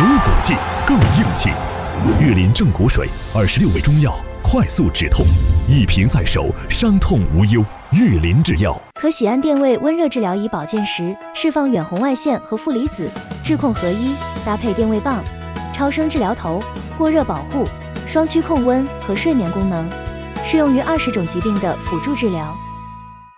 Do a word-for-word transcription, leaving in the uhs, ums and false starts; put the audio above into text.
骨气，更硬气。玉林正骨水，二十六味中药，快速止痛，一瓶在手，伤痛无忧。玉林制药可喜氨电位温热治疗仪保健时，释放远红外线和负离子，治控合一，搭配电位棒、超声治疗头，过热保护、双区控温和睡眠功能，适用于二十种疾病的辅助治疗。